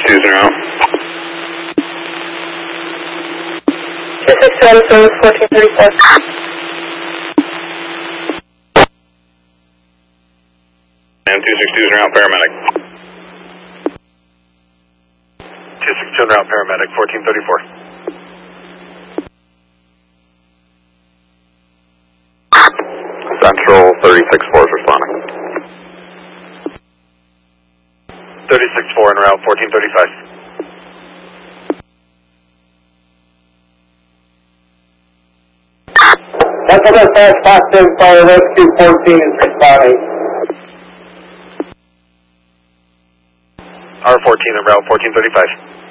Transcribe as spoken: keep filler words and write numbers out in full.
two zero. two six two on service fourteen thirty-four. And two six two is around paramedic. two six two around paramedic, fourteen thirty-four. Central thirty-six four is responding. thirty-six four en route, fourteen thirty-five. Central Dispatch, Boston Fire Rescue fourteen is responding. R fourteen en route, fourteen thirty-five.